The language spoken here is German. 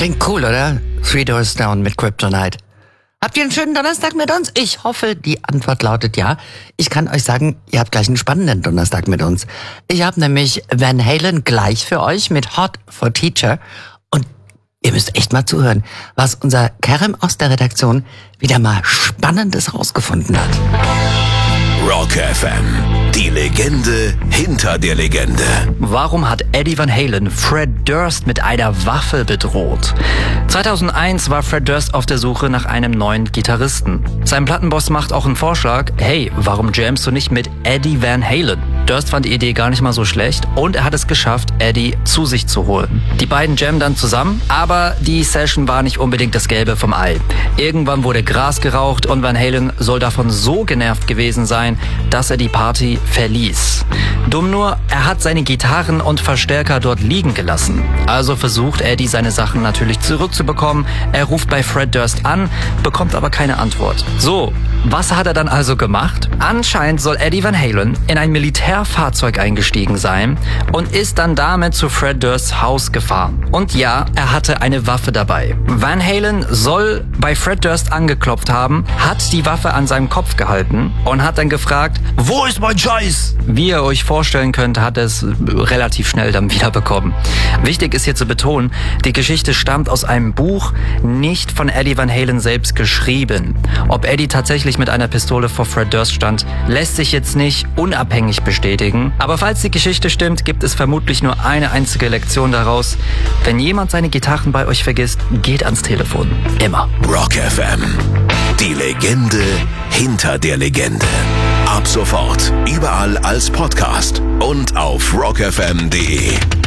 Klingt cool, oder? Three Doors Down mit Kryptonite. Habt ihr einen schönen Donnerstag mit uns? Ich hoffe, die Antwort lautet ja. Ich kann euch sagen, ihr habt gleich einen spannenden Donnerstag mit uns. Ich habe nämlich Van Halen gleich für euch mit Hot for Teacher. Und ihr müsst echt mal zuhören, was unser Kerem aus der Redaktion wieder mal Spannendes rausgefunden hat. Rock FM, die Legende hinter der Legende. Warum hat Eddie Van Halen Fred Durst mit einer Waffe bedroht? 2001 war Fred Durst auf der Suche nach einem neuen Gitarristen. Sein Plattenboss macht auch einen Vorschlag: hey, warum jammst du nicht mit Eddie Van Halen? Durst fand die Idee gar nicht mal so schlecht und er hat es geschafft, Eddie zu sich zu holen. Die beiden jammen dann zusammen, aber die Session war nicht unbedingt das Gelbe vom Ei. Irgendwann wurde Gras geraucht und Van Halen soll davon so genervt gewesen sein, dass er die Party verließ. Dumm nur, er hat seine Gitarren und Verstärker dort liegen gelassen. Also versucht Eddie seine Sachen natürlich zurückzubekommen. Er ruft bei Fred Durst an, bekommt aber keine Antwort. So, was hat er dann also gemacht? Anscheinend soll Eddie Van Halen in ein Militärfahrzeug eingestiegen sein und ist dann damit zu Fred Dursts Haus gefahren. Und ja, er hatte eine Waffe dabei. Van Halen soll bei Fred Durst angeklopft haben, hat die Waffe an seinem Kopf gehalten und hat dann gefragt: Wo ist mein Scheiß? Wie ihr euch vorstellen könnt, hat er es relativ schnell dann wieder bekommen. Wichtig ist hier zu betonen, die Geschichte stammt aus einem Buch, nicht von Eddie Van Halen selbst geschrieben. Ob Eddie tatsächlich mit einer Pistole vor Fred Durst stand, lässt sich jetzt nicht unabhängig bestätigen. Aber falls die Geschichte stimmt, gibt es vermutlich nur eine einzige Lektion daraus: Wenn jemand seine Gitarren bei euch vergisst, geht ans Telefon. Immer. Rock FM, die Legende hinter der Legende. Ab sofort überall als Podcast und auf rockfm.de.